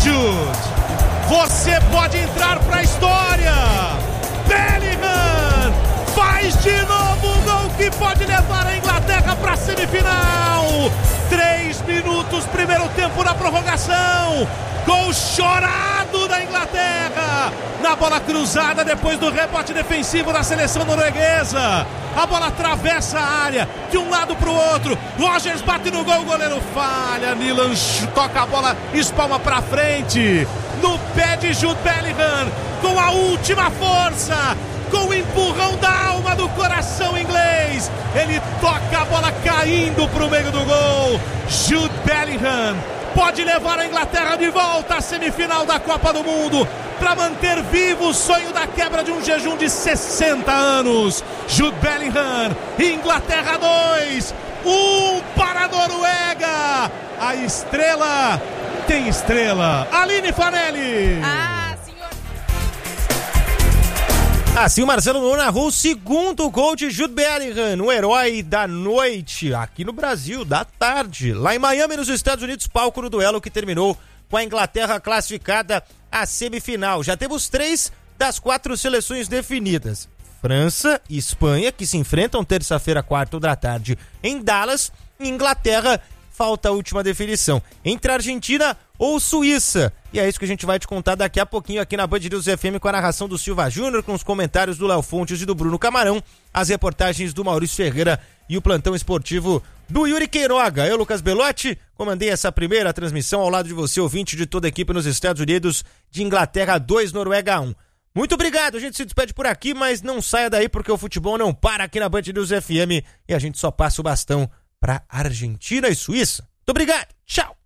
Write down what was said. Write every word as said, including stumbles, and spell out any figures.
Jude, você pode entrar pra história. Bellingham faz de novo o gol que pode levar a Inglaterra pra semifinal. Três minutos, primeiro tempo na prorrogação. Gol chorado da Inglaterra. Na bola cruzada depois do rebote defensivo da seleção norueguesa. A bola atravessa a área de um lado para o outro. Rogers bate no gol, o goleiro falha. Nilan toca a bola, espalma para frente. No pé de Jude Bellingham, com a última força, com o empurrão da alma do coração inglês. Ele toca a bola caindo para o meio do gol. Jude Bellingham pode levar a Inglaterra de volta à semifinal da Copa do Mundo, para manter vivo o sonho da quebra de um jejum de sessenta anos. Jude Bellingham, Inglaterra dois, um para a Noruega. A estrela tem estrela. Aline Fanelli. Ah, senhor. Assim o Marcelo Nuno narrou o segundo gol de Jude Bellingham, o herói da noite, aqui no Brasil, da tarde. Lá em Miami, nos Estados Unidos, palco no duelo que terminou com a Inglaterra classificada à semifinal. Já temos três das quatro seleções definidas. França e Espanha, que se enfrentam terça-feira, quatro da tarde, em Dallas. E Inglaterra, falta a última definição, entre Argentina ou Suíça. E é isso que a gente vai te contar daqui a pouquinho aqui na Band News F M, com a narração do Silva Júnior, com os comentários do Léo Fontes e do Bruno Camarão, as reportagens do Maurício Ferreira e o plantão esportivo do Yuri Queiroga. Eu, Lucas Belotti, comandei essa primeira transmissão ao lado de você, ouvinte de toda a equipe nos Estados Unidos, de Inglaterra dois, Noruega um. Muito obrigado, a gente se despede por aqui, mas não saia daí porque o futebol não para aqui na Band News F M e a gente só passa o bastão para Argentina e Suíça. Muito obrigado, tchau!